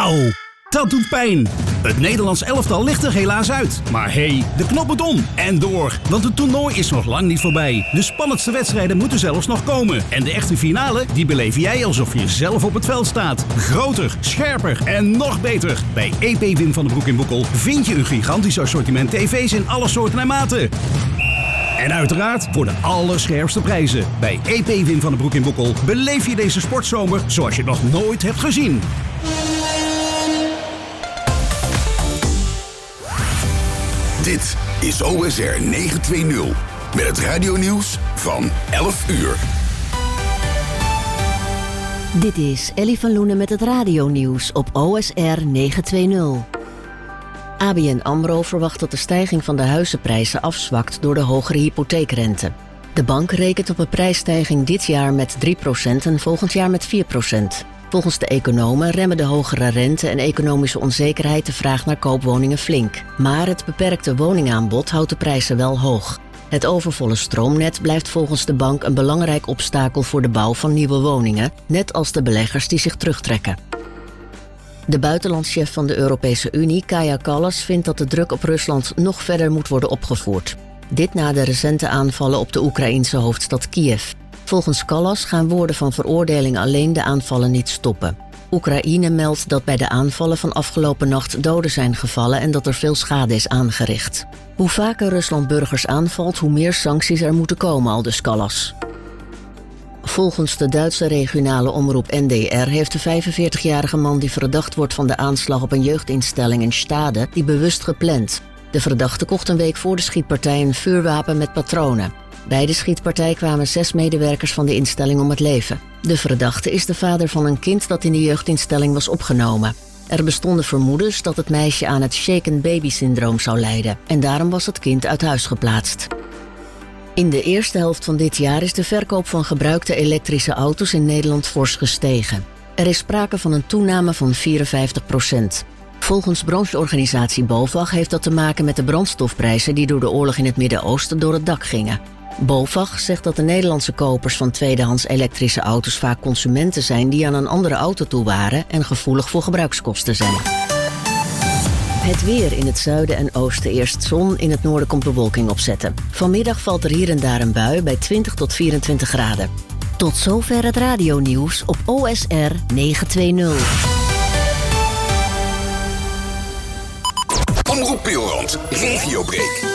Auw, dat doet pijn. Het Nederlands elftal ligt er helaas uit. Maar hey, de knop moet om en door. Want het toernooi is nog lang niet voorbij. De spannendste wedstrijden moeten zelfs nog komen. En de echte finale, die beleef jij alsof je zelf op het veld staat. Groter, scherper en nog beter. Bij EP Wim van den Broek in Boekel vind je een gigantisch assortiment tv's in alle soorten en maten. En uiteraard voor de allerscherpste prijzen. Bij EP Wim van den Broek in Boekel beleef je deze sportzomer zoals je nog nooit hebt gezien. Dit is OSR 920 met het radionieuws van 11 uur. Dit is Ellie van Loenen met het radionieuws op OSR 920. ABN AMRO verwacht dat de stijging van de huizenprijzen afzwakt door de hogere hypotheekrente. De bank rekent op een prijsstijging dit jaar met 3% en volgend jaar met 4%. Volgens de economen remmen de hogere rente en economische onzekerheid de vraag naar koopwoningen flink. Maar het beperkte woningaanbod houdt de prijzen wel hoog. Het overvolle stroomnet blijft volgens de bank een belangrijk obstakel voor de bouw van nieuwe woningen, net als de beleggers die zich terugtrekken. De buitenlandschef van de Europese Unie, Kaja Kallas, vindt dat de druk op Rusland nog verder moet worden opgevoerd. Dit na de recente aanvallen op de Oekraïense hoofdstad Kiev. Volgens Kallas gaan woorden van veroordeling alleen de aanvallen niet stoppen. Oekraïne meldt dat bij de aanvallen van afgelopen nacht doden zijn gevallen en dat er veel schade is aangericht. Hoe vaker Rusland burgers aanvalt, hoe meer sancties er moeten komen, aldus Kallas. Volgens de Duitse regionale omroep NDR heeft de 45-jarige man die verdacht wordt van de aanslag op een jeugdinstelling in Stade die bewust gepland. De verdachte kocht een week voor de schietpartij een vuurwapen met patronen. Bij de schietpartij kwamen 6 medewerkers van de instelling om het leven. De verdachte is de vader van een kind dat in de jeugdinstelling was opgenomen. Er bestonden vermoedens dat het meisje aan het shaken baby syndroom zou lijden en daarom was het kind uit huis geplaatst. In de eerste helft van dit jaar is de verkoop van gebruikte elektrische auto's in Nederland fors gestegen. Er is sprake van een toename van 54%. Volgens brancheorganisatie BOVAG heeft dat te maken met de brandstofprijzen die door de oorlog in het Midden-Oosten door het dak gingen. BOVAG zegt dat de Nederlandse kopers van tweedehands elektrische auto's vaak consumenten zijn die aan een andere auto toe waren en gevoelig voor gebruikskosten zijn. Het weer in het zuiden en oosten eerst zon, in het noorden komt bewolking opzetten. Vanmiddag valt er hier en daar een bui bij 20 tot 24 graden. Tot zover het radionieuws op OSR 920. Omroep Peelrand, regiobreak.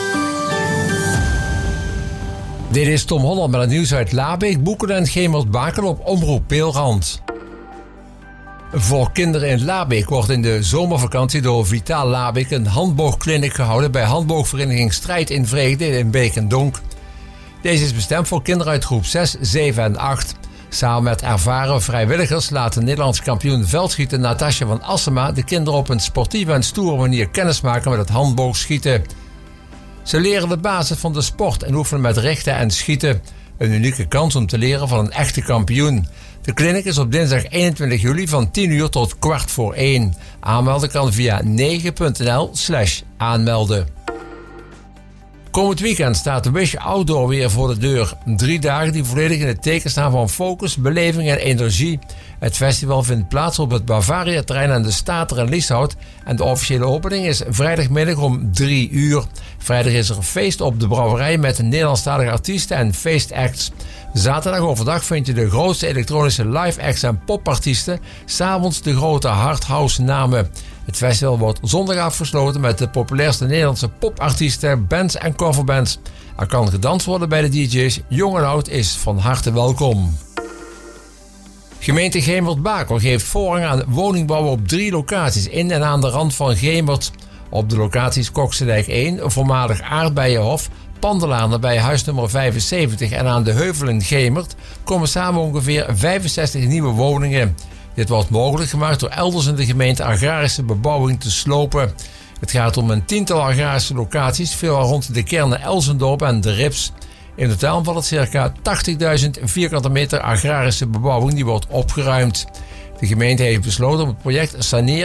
Dit is Tom Holland met het nieuws uit Labeek, Boeken en Gemert-Bakel op Omroep Peelrand. Voor kinderen in Labeek wordt in de zomervakantie door Vitaal Labeek een handboogkliniek gehouden bij handboogvereniging Strijd in Vreugde in Beek en Donk. Deze is bestemd voor kinderen uit groep 6, 7 en 8. Samen met ervaren vrijwilligers laat de Nederlands kampioen veldschieten Natasja van Assema de kinderen op een sportieve en stoere manier kennismaken met het handboogschieten. Ze leren de basis van de sport en oefenen met richten en schieten. Een unieke kans om te leren van een echte kampioen. De kliniek is op dinsdag 21 juli van 10 uur tot 1:15. Aanmelden kan via 9.nl/aanmelden. Komend weekend staat de Wish Outdoor weer voor de deur. 3 dagen die volledig in het teken staan van focus, beleving en energie. Het festival vindt plaats op het Bavaria-terrein aan de Stater in Lieshout. En de officiële opening is vrijdagmiddag om 3 uur. Vrijdag is er een feest op de brouwerij met Nederlandstalige artiesten en feestacts. Zaterdag overdag vind je de grootste elektronische live acts en popartiesten. 's Avonds de grote hardhouse namen. Het festival wordt zondag afgesloten met de populairste Nederlandse popartiesten, bands en coverbands. Er kan gedanst worden bij de DJ's. Jong en oud is van harte welkom. Gemeente Gemert-Bakel geeft voorrang aan woningbouw op 3 locaties in en aan de rand van Gemert. Op de locaties Koksedijk 1, voormalig Aardbeienhof, Pandelaan bij huis nummer 75 en aan de Heuvel in Gemert komen samen ongeveer 65 nieuwe woningen. Dit wordt mogelijk gemaakt door elders in de gemeente agrarische bebouwing te slopen. Het gaat om een 10-tal agrarische locaties, veelal rond de kernen Elsendorp en De Rips. In totaal valt het circa 80.000 vierkante meter agrarische bebouwing die wordt opgeruimd. De gemeente heeft besloten om het project saneren